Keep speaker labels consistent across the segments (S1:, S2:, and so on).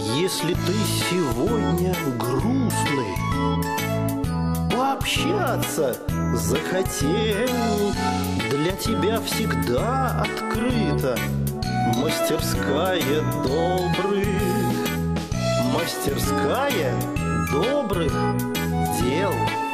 S1: Если ты сегодня грустный, пообщаться захотел, для тебя всегда открыта мастерская добрых, мастерская добрых дел.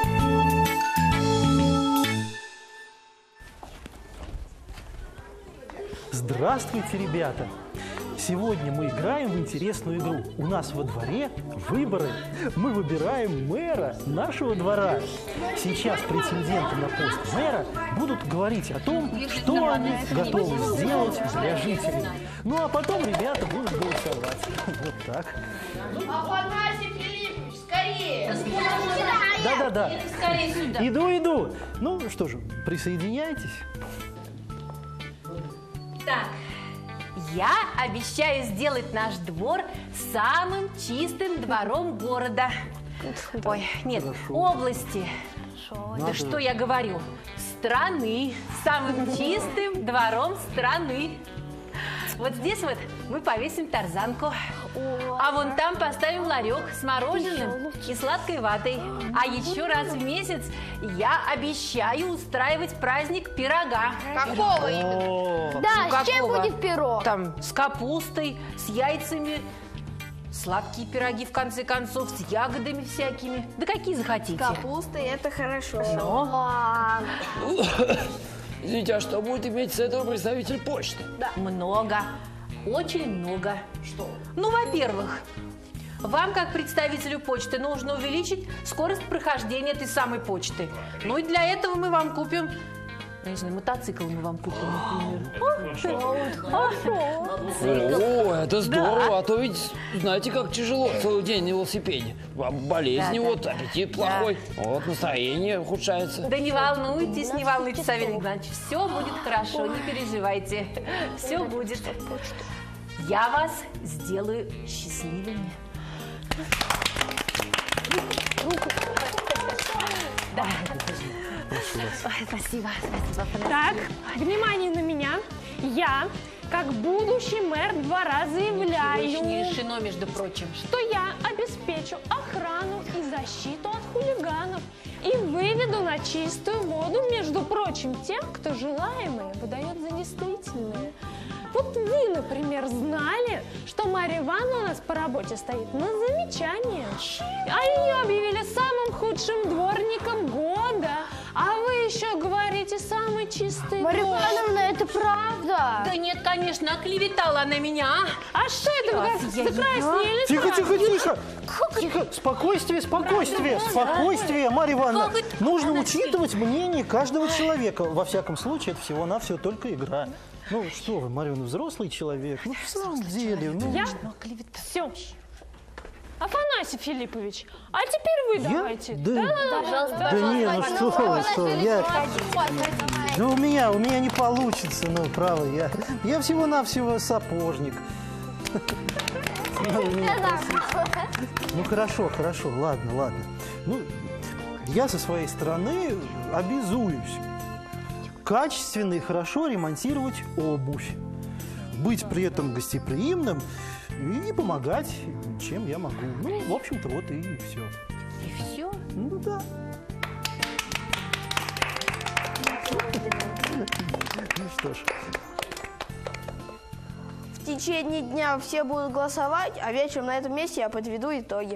S2: Здравствуйте, ребята! Сегодня мы играем в интересную игру. У нас во дворе выборы. Мы выбираем мэра нашего двора. Сейчас претенденты на пост мэра будут говорить о том, что они готовы сделать для жителей. Ну а потом ребята будут голосовать. Вот так.
S3: Афанасий Филиппович, скорее!
S2: Да-да-да.
S3: Скорее сюда.
S2: Иду. Ну что же, присоединяйтесь.
S4: Так, я обещаю сделать наш двор самым чистым двором города. Ой, нет, области. Да что я говорю? Страны. Самым чистым двором страны. Вот здесь вот мы повесим тарзанку. А вон там поставим ларек с мороженым и сладкой ватой. А еще раз в месяц я обещаю устраивать праздник пирога.
S3: Какого именно?
S5: Да, с чем
S4: Какого?
S5: будет пирог?
S4: Там с капустой, с яйцами. Сладкие пироги, в конце концов, с ягодами всякими. Да какие захотите.
S5: Капустой это хорошо.
S4: Но
S6: Извините, а что будет иметь с этого представитель почты?
S4: много. Очень много. Что? Ну, во-первых, вам, как представителю почты, нужно увеличить скорость прохождения этой самой почты. Ну и для этого мы вам купим, я не знаю, мотоцикл мы вам купим, например.
S6: О, это здорово, а то ведь, знаете, как тяжело целый день на велосипеде. Болезни,
S4: Да,
S6: вот,
S4: да.
S6: аппетит плохой, вот, настроение ухудшается.
S4: Да не волнуйтесь, Савелий Игнатьевич, все будет хорошо, не переживайте, все будет. Я вас сделаю счастливыми. Да. Ой, спасибо.
S7: Так, внимание на меня. Я, как будущий мэр двора,
S4: Еще
S7: заявляю,
S4: не решено, между прочим.
S7: что я обеспечу охрану и защиту от хулиганов и выведу на чистую воду, между прочим, тех, кто желаемое выдает за действительное. Вот вы, например, знали, что Марья Ивановна у нас по работе стоит на замечание, а ее объявили самым худшим дворником года, а вы еще говорите самый чистый
S5: Марья
S7: двор.
S5: Ивановна, это правда.
S4: Да нет, конечно, оклеветала она меня.
S7: А что это вы как
S4: Я
S7: закраснели?
S2: Тихо. Спокойствие, Марья Ивановна.
S4: Как это?
S2: Нужно
S4: Она
S2: учитывать мнение каждого человека. Во всяком случае, это всего-навсего только игра. Ну что вы, Марья Ивановна, взрослый человек. Ну в самом деле, ну...
S7: Я? Все. Афанасий Филиппович, а теперь вы давайте.
S2: Да не, ну что вы, Да у меня не получится, ну, право, я всего-навсего сапожник. Ну, хорошо, ладно. Ну, я со своей стороны обязуюсь качественно и хорошо ремонтировать обувь, быть при этом гостеприимным и помогать, чем я могу. Ну, в общем-то, вот и все.
S4: И все?
S2: Ну, да. Ну что ж.
S5: В течение дня все будут голосовать, а вечером на этом месте я подведу итоги.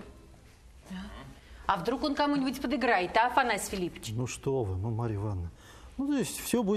S4: А вдруг он кому-нибудь подыграет, а, Афанасий Филиппович?
S2: Ну что вы, Марья Ивановна. Ну, то есть все будет